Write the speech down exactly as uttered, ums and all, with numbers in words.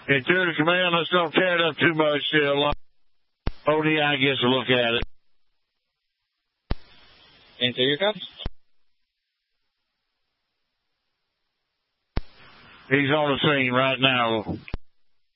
Hey, Turner Command, let's don't tear it up too much. Uh, O D I gets a look at it. Interior cops? He's on the scene right now.